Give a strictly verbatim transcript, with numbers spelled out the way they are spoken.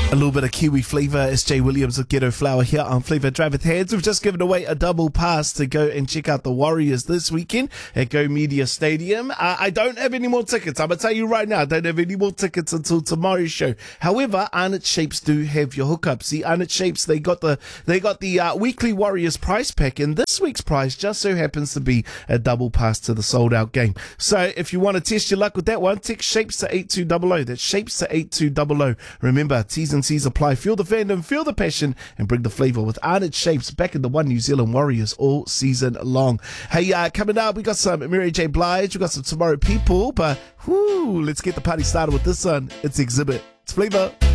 A little bit of Kiwi flavour. It's Jay Williams with Ghetto Flower here on Flavour Drive with Hands. We've just given away a double pass to go and check out the Warriors this weekend at Go Media Stadium. Uh, I don't have any more tickets. I'm going to tell you right now, I don't have any more tickets until tomorrow's show. However, Arnott Shapes do have your hookup. See, Arnott Shapes, they got the they got the uh, weekly Warriors prize pack, and this week's prize just so happens to be a double pass to the sold-out game. So if you want to test your luck with that one, text Shapes to eight two zero zero. That's Shapes to eight two zero zero. Remember, T's and C's apply. Feel the fandom, feel the passion, and bring the flavour with Arnott Shapes back in the One New Zealand Warriors all season long. Hey, uh, coming up, we got some Mary J. Blige, we got some Tomorrow People, but whoo, let's get the party started with this one. It's Exhibit. It's Flavour.